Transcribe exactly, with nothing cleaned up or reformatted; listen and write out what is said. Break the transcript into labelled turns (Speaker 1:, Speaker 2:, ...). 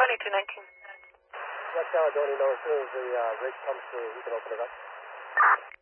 Speaker 1: twenty-two nineteen.
Speaker 2: Jack Caledonia, know as soon as the uh, rig comes through, we can open it up.